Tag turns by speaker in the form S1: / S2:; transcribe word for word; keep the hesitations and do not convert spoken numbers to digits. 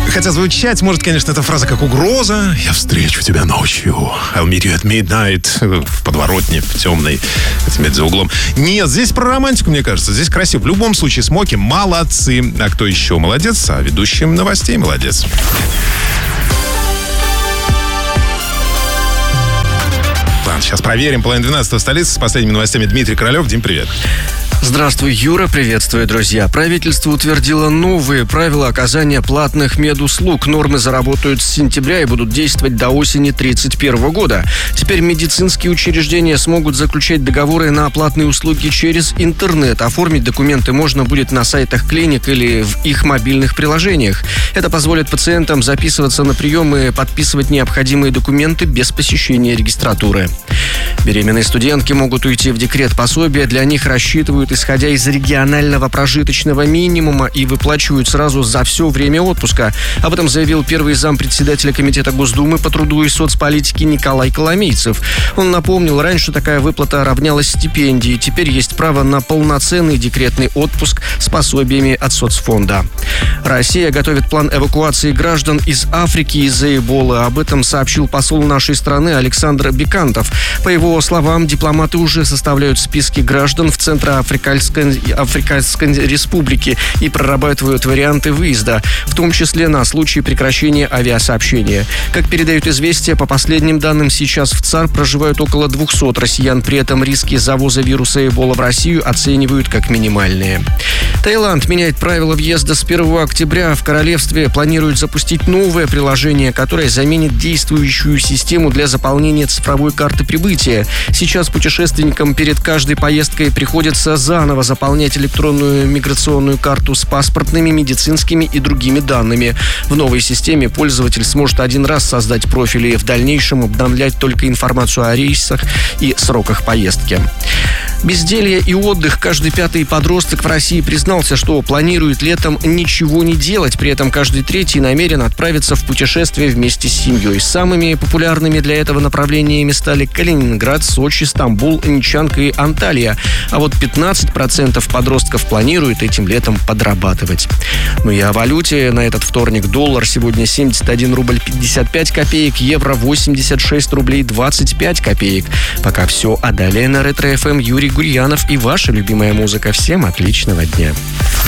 S1: Хотя звучать может, конечно, эта фраза как угроза. Я встречу тебя ночью. I'll meet you at midnight. В подворотне, в темной, где-то за углом. Нет, здесь про романтику, мне кажется. Здесь красиво. В любом случае, Смоки молодцы. А кто еще молодец? А ведущий новостей молодец. Ладно, сейчас проверим. Половина двенадцатого, столица. С последними новостями Дмитрий Королев. Дим, привет.
S2: Здравствуй, Юра. Приветствую, друзья. Правительство утвердило новые правила оказания платных медуслуг. Нормы заработают с сентября и будут действовать до осени тридцать первого года. Теперь медицинские учреждения смогут заключать договоры на платные услуги через интернет. Оформить документы можно будет на сайтах клиник или в их мобильных приложениях. Это позволит пациентам записываться на прием и подписывать необходимые документы без посещения регистратуры. Беременные студентки могут уйти в декрет. Пособия для них рассчитывают исходя из регионального прожиточного минимума и выплачивают сразу за все время отпуска. Об этом заявил первый зампредседателя Комитета Госдумы по труду и соцполитике Николай Коломейцев. Он напомнил, раньше такая выплата равнялась стипендии. Теперь есть право на полноценный декретный отпуск с пособиями от соцфонда. Россия готовит план эвакуации граждан из Африки из-за Эболы. Об этом сообщил посол нашей страны Александр Бекантов. По его словам, дипломаты уже составляют списки граждан в Центроафриканской Африканской Республике и прорабатывают варианты выезда, в том числе на случай прекращения авиасообщения. Как передают известия, по последним данным, сейчас в ЦАР проживают около двухсот россиян. При этом риски завоза вируса Эбола в Россию оценивают как минимальные. Таиланд меняет правила въезда с первого октября. В королевстве планируют запустить новое приложение, которое заменит действующую систему для заполнения цифровой карты прибытия. Сейчас путешественникам перед каждой поездкой приходится заново заполнять электронную миграционную карту с паспортными, медицинскими и другими данными. В новой системе пользователь сможет один раз создать профиль и в дальнейшем обновлять только информацию о рейсах и сроках поездки. Безделье и отдых. Каждый пятый подросток в России признался, что планирует летом ничего не делать. При этом каждый третий намерен отправиться в путешествие вместе с семьей. Самыми популярными для этого направлениями стали Калининград, Сочи, Стамбул, Ничанка и Анталия. А вот пятнадцать процентов подростков планируют этим летом подрабатывать. Ну и о валюте. На этот вторник доллар сегодня семьдесят один рубль пятьдесят пять копеек, евро восемьдесят шесть рублей двадцать пять копеек. Пока все. А далее на Ретро-эф эм Юрий Гурьянов и ваша любимая музыка. Всем отличного дня.